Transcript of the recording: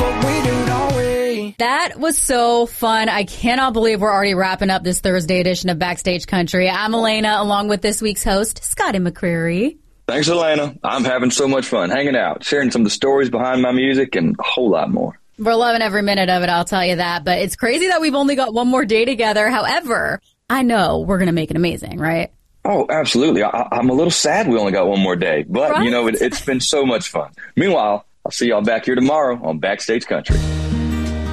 but we do, don't we? That was so fun. I cannot believe we're already wrapping up this Thursday edition of Backstage Country. I'm Elena, along with this week's host, Scotty McCreery. Thanks, Elena. I'm having so much fun hanging out, sharing some of the stories behind my music, and a whole lot more. We're loving every minute of it, I'll tell you that. But it's crazy that we've only got one more day together. However, I know we're going to make it amazing, right? Oh, absolutely. I'm a little sad we only got one more day. But, right? it's been so much fun. Meanwhile, I'll see y'all back here tomorrow on Backstage Country.